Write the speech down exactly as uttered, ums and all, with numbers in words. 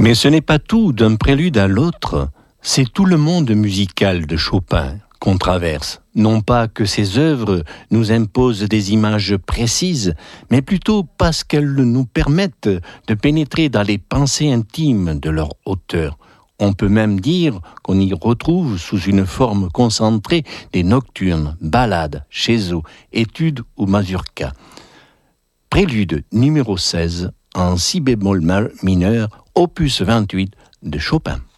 Mais ce n'est pas tout, d'un prélude à l'autre, c'est tout le monde musical de Chopin qu'on traverse. Non pas que ses œuvres nous imposent des images précises, mais plutôt parce qu'elles nous permettent de pénétrer dans les pensées intimes de leur auteur. On peut même dire qu'on y retrouve sous une forme concentrée des nocturnes, ballades, scherzos, études ou mazurkas. Prélude numéro seize en si bémol mineur, opus vingt-huit de Chopin.